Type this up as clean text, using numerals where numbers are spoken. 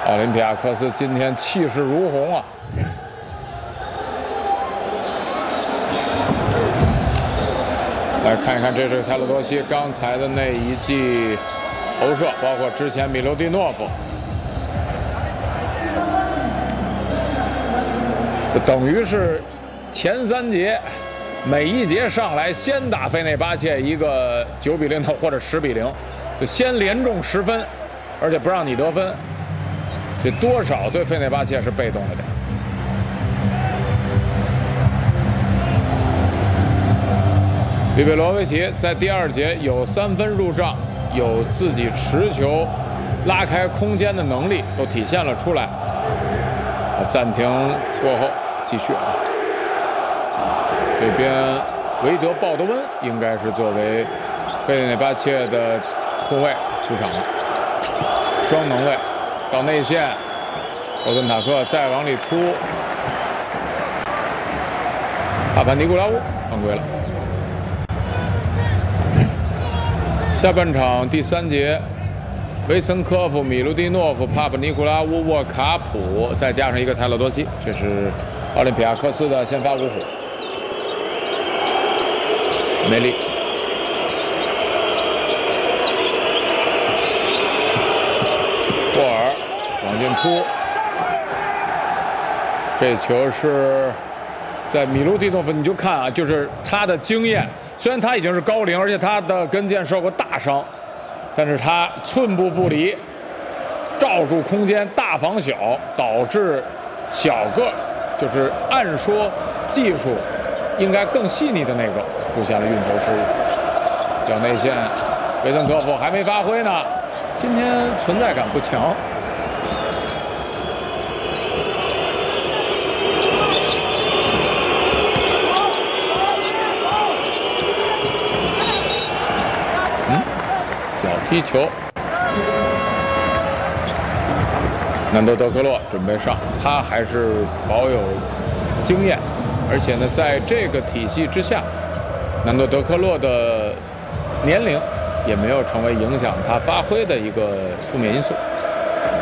奥林匹亚克斯今天气势如虹啊！来看一看，这是泰勒多西刚才的那一记投射，包括之前米留蒂诺夫，等于是前3节每一节上来先打费内巴切一个9比0的或者10比0，就先连中10分，而且不让你得分，这多少对费内巴切是被动了点。里贝罗维奇在第2节有3分入账，有自己持球拉开空间的能力都体现了出来。暂停过后继续啊，这边维德鲍德温应该是作为费内巴切的后卫出场了，双能卫到内线，欧顿塔克再往里突，帕潘尼古拉乌犯规了。下半场第3节，维岑科夫、米卢蒂诺夫、帕帕尼古拉乌、沃卡普，再加上一个泰勒多西，这是奥林匹亚克斯的先发5虎。梅利，霍尔往进突，这球是在米卢蒂诺夫，你就看啊，就是他的经验。虽然他已经是高龄，而且他的跟腱受过大伤，但是他寸步不离，罩住空间，大防小，导致小个就是按说技术应该更细腻的那个出现了运球失误。角内线，维顿科夫还没发挥呢，今天存在感不强。踢球，南多德克洛准备上，他还是保有经验，而且呢，在这个体系之下，南多德克洛的年龄也没有成为影响他发挥的一个负面因素。